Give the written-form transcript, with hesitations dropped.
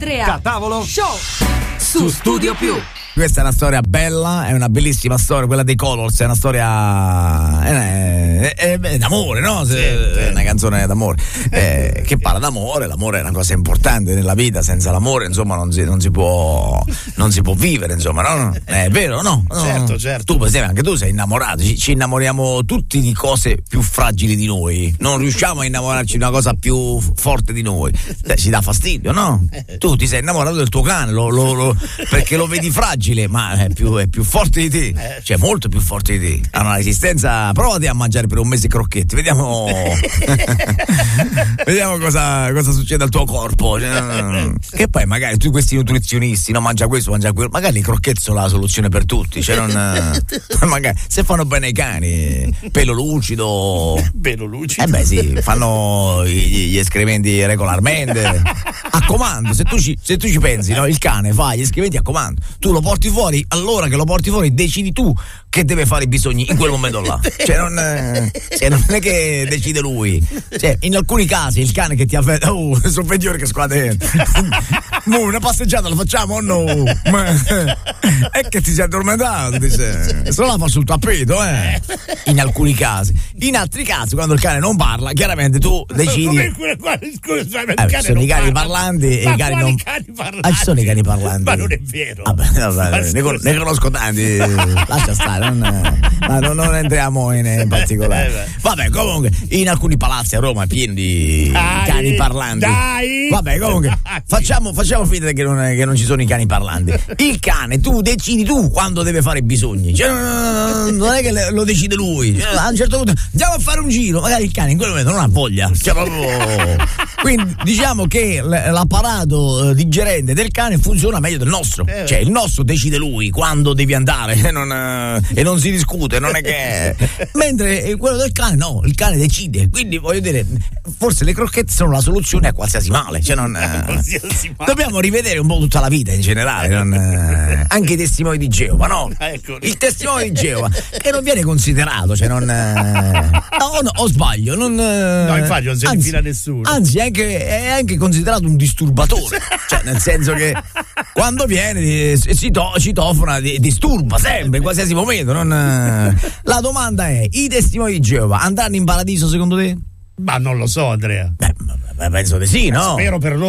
Andrea Catavolo Show su Studio Più. Questa è una storia bella, è una bellissima storia, quella dei Colors, è una storia d'amore, no? È una canzone d'amore che parla d'amore. L'amore è una cosa importante nella vita, senza l'amore insomma non si può vivere, insomma, no? È vero, no? Certo. Tu per esempio, anche tu sei innamorato, ci innamoriamo tutti di cose più fragili di noi, non riusciamo a innamorarci di una cosa più forte di noi, ci dà fastidio, no? Tu ti sei innamorato del tuo cane, perché lo vedi fragile, ma è più forte di te, cioè molto più forte di te, ha una resistenza. Provati a mangiare per un mese crocchetti, vediamo cosa succede al tuo corpo, che poi magari tu, questi nutrizionisti, no, mangia questo, mangia quello, magari i crocchetti sono la soluzione per tutti, cioè magari se fanno bene i cani, pelo lucido, sì, fanno gli escrementi regolarmente a comando, se tu ci pensi, no, il cane fa gli escrementi a comando, tu lo porti fuori, allora che lo porti fuori decidi tu che deve fare i bisogni in quel momento là, cioè non è che decide lui, cioè in alcuni casi il cane che ti avverte, sono peggiore che squadra dentro, una passeggiata la facciamo o no? È che ti sei addormentato, se no la fa sul tappeto, in alcuni casi. In altri casi, quando il cane non parla, chiaramente tu decidi. Sono i cani parlanti e i cani non. Ci sono i cani parlanti. Ma non è vero. Ne conosco tanti, lascia stare, ma non entriamo in particolare. Vabbè, comunque, in alcuni palazzi a Roma è pieno di cani parlanti. Vabbè, comunque, facciamo finta che non ci sono i cani parlanti. Il cane, tu decidi tu quando deve fare i bisogni, cioè, non è che lo decide lui, cioè, a un certo punto andiamo a fare un giro, magari il cane in quel momento non ha voglia, cioè, quindi diciamo che l'apparato digerente del cane funziona meglio del nostro, cioè il nostro decide lui quando devi andare e non si discute, non è che mentre quello del cane no, il cane decide, quindi voglio dire, forse le crocchette sono la soluzione a qualsiasi male, cioè dobbiamo rivedere un po' tutta la vita in generale, anche i testimoni di Geova, no? Il testimone di Geova che non viene considerato, cioè o sbaglio, no, infatti non si infila nessuno, anzi è anche considerato un disturbatore, cioè nel senso che quando viene citofona, disturba sempre in qualsiasi momento, la domanda è: i testimoni di Geova andranno in paradiso secondo te? Ma non lo so, Andrea. Penso di sì, no? Spero per loro.